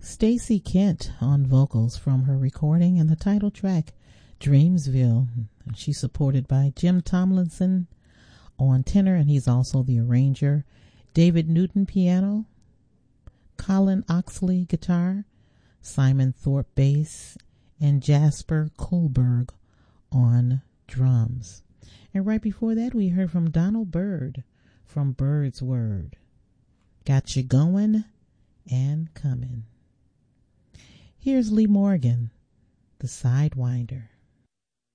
Stacey Kent on vocals from her recording and the title track Dreamsville. She's supported by Jim Tomlinson on tenor, and he's also the arranger, David Newton piano, Colin Oxley guitar, Simon Thorpe bass, and Jasper Kohlberg on drums. And right before that, we heard from Donald Byrd from Bird's Word. Got You Going and Coming. Here's Lee Morgan, The Sidewinder.